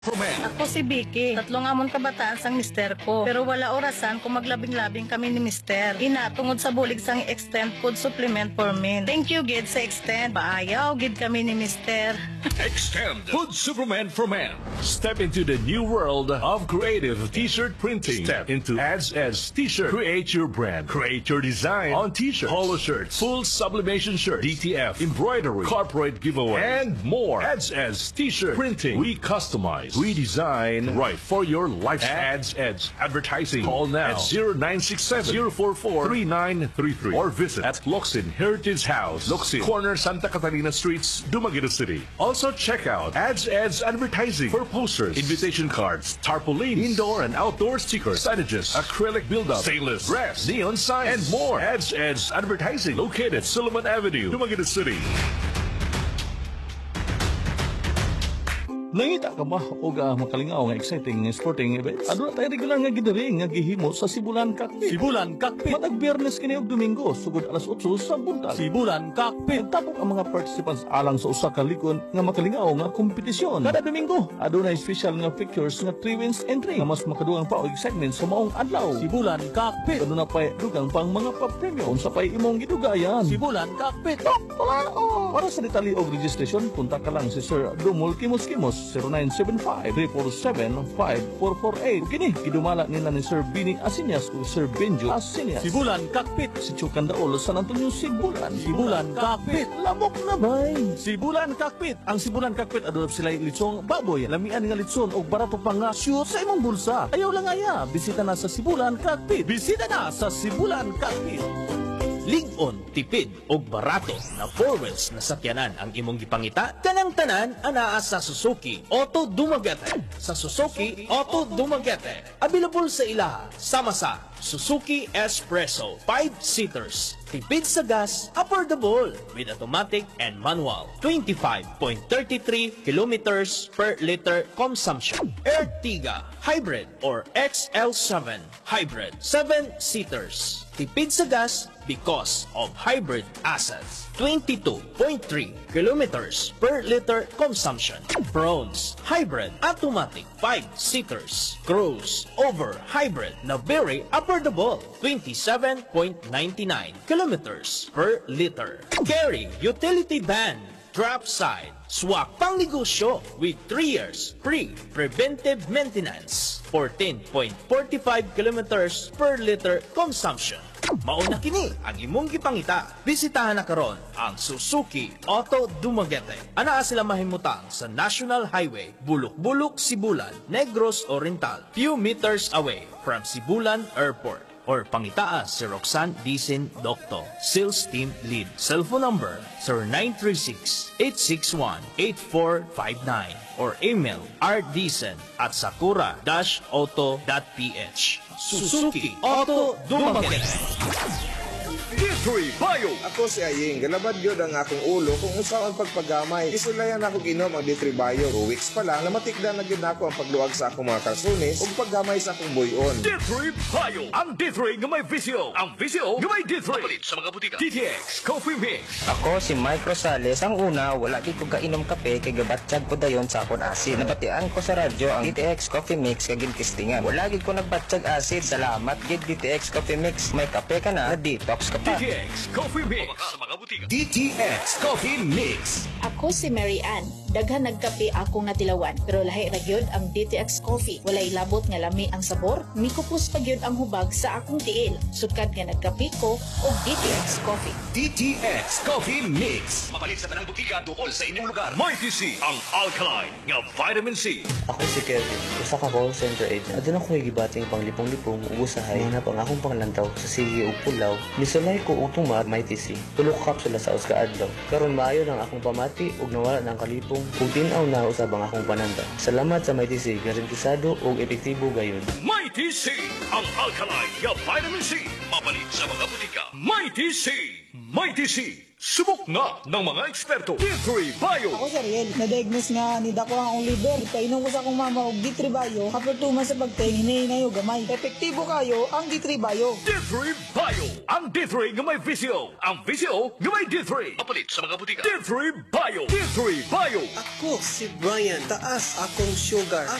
Ako si Vicky. Tatlong amon kabataan sang mister ko. Pero wala orasan kung maglabing-labing kami ni mister. Ina, tungod sa bulig sang extend food supplement for men. Thank you, Gid, sa extend. Paayaw, Gid kami ni mister. Extend Food Supplement for Men. Step into the new world of creative t-shirt printing. Step into Ads T-shirt. Create your brand. Create your design on t-shirts, polo shirts, full sublimation shirts, DTF, embroidery, corporate giveaway, and more. Ads T-shirt printing. We customize. We design right for your lifestyle. Ads Advertising. Call now at 0967-044-3933 or visit at Locsin Heritage House, Locsin, corner Santa Catalina Streets, Dumaguete City. Also check out Ads Advertising for posters, invitation cards, tarpaulins, indoor and outdoor stickers, signages, acrylic build-up, stainless, brass, neon signs, and more. Ads Advertising located Solomon Avenue, Dumaguete City. Nangita ka ba o makalingaw nga exciting sporting event? Ano na tayo regular nga gidaring nga gihimo sa Sibulan Cockpit? Sibulan Cockpit. Matag Biyernes kini og Domingo sugod alas 8 sa buntag. Sibulan Cockpit. Tapok ang mga participants alang sa usa ka likon nga makalingaw nga kompetisyon. Kada Domingo adunay special nga pictures nga 3 wins entry nga mas makadugang pa og excitement sa maong adlaw. Sibulan Cockpit. Aduna pay dugang pang mga pa-premyo unsa pay imong gidugayan. Sibulan Cockpit. Para sa detalye og registration punta ka lang si Sir Dumol Kimos 0975-347-5448. Kini, gidumala nila ni Sir Bini Asinyas o Sir Benjo Asinyas. Sibulan Cockpit, si Chukan Daol, San Antonio, Sibulan. Sibulan Cockpit, lamok na bay. Sibulan Cockpit, ang Sibulan Cockpit, adulap sila litsong baboy, lamian nga litson o barato pa nga shoot sa imong bulsa. Ayaw lang aya, bisita na sa Sibulan Cockpit. Bisita na sa Sibulan Cockpit. Ligon, tipid og barato na 4 wheels na sakyanan ang imong gipangita tanang-tanan anaa sa Suzuki Auto Dumaguete. Sa Suzuki Auto Dumaguete, available sa ilaha sama sa Suzuki Espresso 5-seaters. Tipid sa gas, affordable with automatic and manual. 25.33 kilometers per liter consumption. Ertiga Hybrid or XL7 Hybrid 7-seaters. Tipid sa gas because of hybrid assets. 22.3 kilometers per liter consumption. Bronze Hybrid Automatic 5-seaters. Crossover Hybrid na very affordable. 27.99 kilometers per liter. Carry Utility Van Drop Side Swak pang negosyo with 3 years free preventive maintenance. 14.45 kilometers per liter consumption. Mauna kini ang imong gipangita. Bisitahan na karon ang Suzuki Auto Dumaguete. Anaa sila mahimutang sa National Highway, Bulok-Bulok, Sibulan, Negros Oriental, few meters away from Sibulan Airport. Or pangitaa si Roxanne Dicen Docto, Sales Team Lead. Cellphone number 0936-861-8459 or email rdicen@sakura-auto.ph. Suzuki Auto Dumaguete. D3 Bio. Ako si Aying, galabad yun ang akong ulo kung usaon pagpagamay. Isulayan ako ginom ang D3 Bio. 2 weeks pa lang, namatikdan na gid ako ang pagluwag sa akong mga kalsunis ug paggamay sa akong buyon. D3 Bio. Ang D3 nga may visyo. Ang visyo nga may D3. Palit sa mga butika. DTX Coffee Mix. Ako si Mike Rosales. Ang una, wala di ko kainom kape kay gabatsyag ko dayon sa akong asid. Nabatian ko sa radyo ang DTX Coffee Mix kagin kistingan. Wala gid ko nagbatsyag asid. Salamat gid DTX Coffee Mix. May kape ka na detox ka pa. DTX Coffee Mix. DTX Coffee Mix. Ako si Mary Ann. Daghan nagkape ako nga tilawan, pero lahi ra gyud ang DTX Coffee. Walay labot nga lami ang sabor, mikupos pa gyud ang hubag sa akong tiil. Sukad nga nagkape ko og DTX Coffee. DTX Coffee Mix. Mapalit sa tanang butika tukol sa inyong lugar. Mighty C, ang alkaline nga vitamin C. Ako si Kevin, usa ka call center agent. Aduna ko gibating panglipong-lipong ug usahay na pang akong panglantaw sa sige ug pulaw. Misulay ko og tuma Mighty C. Tulo ka kapsula sa us ka adlaw. Karon maayo lang akong pamati ug nawala ng kalipong ug tinaw na usabang akong pananda. Salamat sa Mighty C, garantisado ug epektibo gayon. Mighty C, ang alkaline nga vitamin C. Mapalit sa mga butika. Mighty C. Mighty C, Subok na ng mga eksperto. D3 Bio. Ako si Ariel, na-diagnose nga ni dako ang akong liver. Painom ko sa akong mama og D3 Bio, after 2 months sa pagting, hinahinay og gamay. Epektibo kayo ang D3 Bio. D3 Bio. Ang D3 nga may VCO. Ang VCO nga may D3. Mapalit sa mga butika. D3 Bio. D3 Bio. Ako si Brian. Taas akong sugar.